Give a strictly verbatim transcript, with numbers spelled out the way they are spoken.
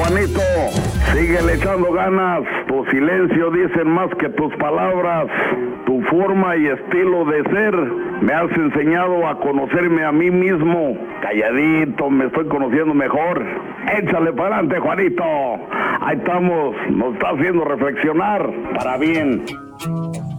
Juanito, síguele echando ganas. Tu silencio dicen más que tus palabras. Tu forma y estilo de ser me has enseñado a conocerme a mí mismo. Calladito, me estoy conociendo mejor. Échale para adelante, Juanito. Ahí estamos, nos está haciendo reflexionar para bien.